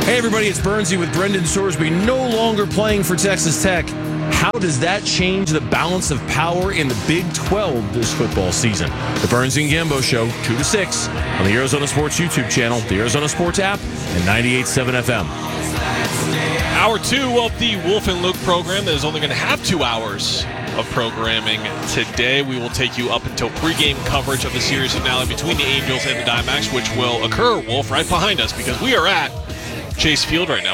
Hey everybody, it's Bernsey with Brendan Sorsby, no longer playing for Texas Tech. How does that change the balance of power in the Big 12 this football season? The Bernsey and Gambo Show, 2 to 6 on the Arizona Sports YouTube channel, the Arizona Sports app, and 98.7 FM. Hour 2 of the Wolf and Luke program that is only going to have 2 hours of programming today. We will take you up until pregame coverage of the series finale between the Angels and the Diamondbacks, which will occur, Wolf, right behind us because we are at Chase Field right now.